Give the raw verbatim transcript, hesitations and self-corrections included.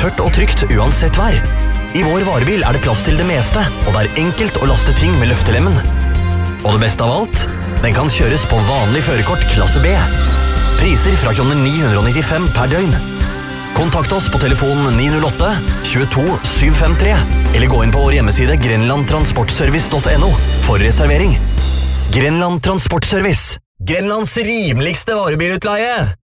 tørt og trygt uansett vær. I vår varebil er det plass til det meste, og det er enkelt å laste ting med løftelemmen. Og det beste av alt, den kan kjøres på vanlig førerkort klasse B. Priser fra kroner ni hundre nittifem per døgn. Kontakt oss på telefonen ni null åtte to to sju fem tre, eller gå inn på vår hjemmeside grenlandtransportservice punktum no for reservering. Grenland Transportservice. Grenlands rimeligste varebilutleie!